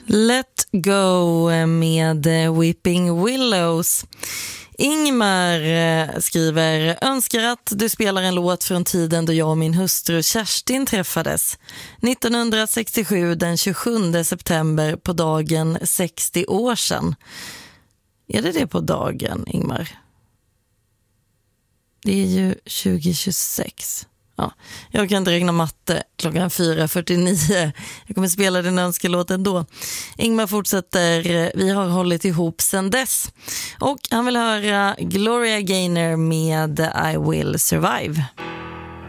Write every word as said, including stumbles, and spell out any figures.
Let Go med Weeping Willows. Ingmar skriver: önskar att du spelar en låt från tiden då jag och min hustru Kerstin träffades. nittonhundrasextiosju, den tjugosjunde september, på dagen sextio år sedan. Är det det på dagen, Ingmar? Det är ju tjugo tjugosex. Ja, jag kan inte räkna matte. Klockan fyra fyrtionio. Jag kommer spela den önskelåten då. Ingmar fortsätter: vi har hållit ihop sedan dess. Och han vill höra Gloria Gaynor med I Will Survive.